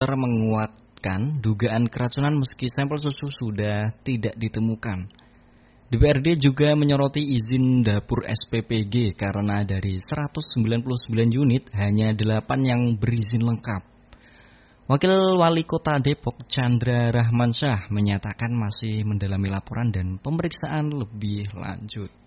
menguatkan dugaan keracunan meski sampel susu sudah tidak ditemukan. DPRD juga menyoroti izin dapur SPPG karena dari 199 unit hanya 8 yang berizin lengkap. Wakil Wali Kota Depok Chandra Rahmansyah menyatakan masih mendalami laporan dan pemeriksaan lebih lanjut.